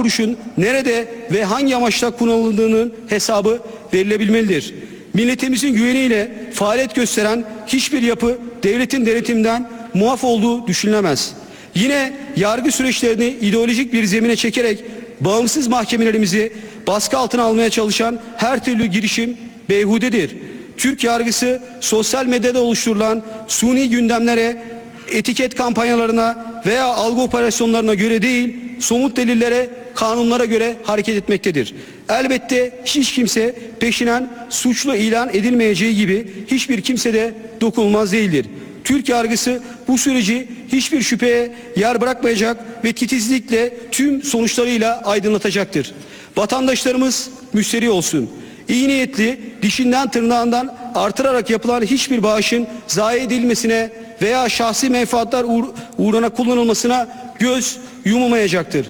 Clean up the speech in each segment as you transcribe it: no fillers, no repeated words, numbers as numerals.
kuruşun nerede ve hangi amaçla kullanıldığının hesabı verilebilmelidir. Milletimizin güveniyle faaliyet gösteren hiçbir yapı devletin denetiminden muaf olduğu düşünülemez. Yine yargı süreçlerini ideolojik bir zemine çekerek bağımsız mahkemelerimizi baskı altına almaya çalışan her türlü girişim beyhudedir. Türk yargısı sosyal medyada oluşturulan suni gündemlere, etiket kampanyalarına veya algı operasyonlarına göre değil, somut delillere, kanunlara göre hareket etmektedir. Elbette hiç kimse peşinen suçlu ilan edilmeyeceği gibi hiçbir kimse de dokunulmaz değildir. Türk yargısı bu süreci hiçbir şüpheye yer bırakmayacak ve titizlikle tüm sonuçlarıyla aydınlatacaktır. Vatandaşlarımız müşteri olsun. İyi niyetli, dişinden tırnağından artırarak yapılan hiçbir bağışın zayi edilmesine veya şahsi menfaatler uğruna kullanılmasına göz yumulmayacaktır.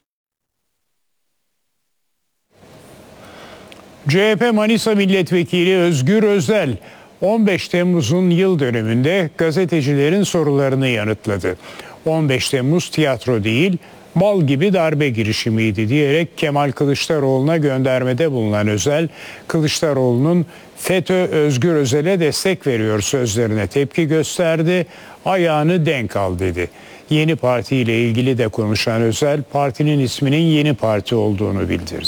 CHP Manisa Milletvekili Özgür Özel, 15 Temmuz'un yıl dönümünde gazetecilerin sorularını yanıtladı. 15 Temmuz tiyatro değil, bal gibi darbe girişimiydi diyerek Kemal Kılıçdaroğlu'na göndermede bulunan Özel, Kılıçdaroğlu'nun FETÖ Özgür Özel'e destek veriyor sözlerine tepki gösterdi, ayağını denk al dedi. Yeni Parti ile ilgili de konuşan Özel, partinin isminin Yeni Parti olduğunu bildirdi.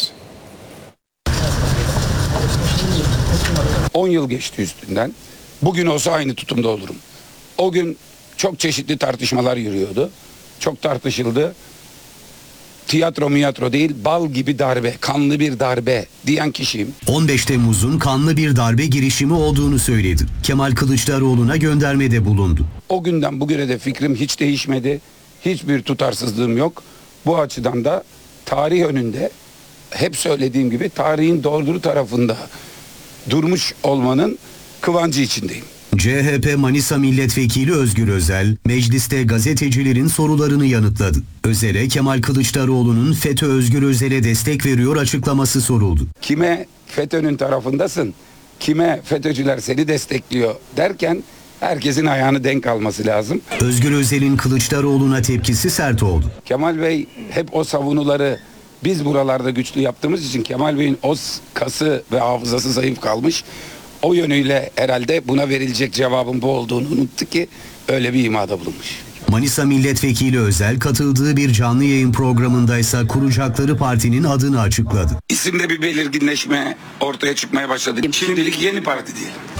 10 yıl geçti üstünden. Bugün olsa aynı tutumda olurum. O gün çok çeşitli tartışmalar yürüyordu. Çok tartışıldı. Tiyatro değil, bal gibi darbe, kanlı bir darbe diyen kişiyim. 15 Temmuz'un kanlı bir darbe girişimi olduğunu söyledi. Kemal Kılıçdaroğlu'na göndermede bulundu. O günden bugüne de fikrim hiç değişmedi. Hiçbir tutarsızlığım yok. Bu açıdan da tarih önünde hep söylediğim gibi tarihin doğru tarafında durmuş olmanın kıvancı içindeyim. CHP Manisa Milletvekili Özgür Özel, mecliste gazetecilerin sorularını yanıtladı. Özel'e Kemal Kılıçdaroğlu'nun FETÖ Özgür Özel'e destek veriyor açıklaması soruldu. Kime FETÖ'nün tarafındasın, kime FETÖ'cüler seni destekliyor derken herkesin ayağını denk alması lazım. Özgür Özel'in Kılıçdaroğlu'na tepkisi sert oldu. Kemal Bey hep o savunuları biz buralarda güçlü yaptığımız için Kemal Bey'in o kası ve hafızası zayıf kalmış. O yönüyle herhalde buna verilecek cevabın bu olduğunu unuttu ki öyle bir imada bulunmuş. Manisa Milletvekili Özel katıldığı bir canlı yayın programındaysa kuracakları partinin adını açıkladı. İsimde bir belirginleşme ortaya çıkmaya başladı. Şimdilik Yeni Parti diyelim.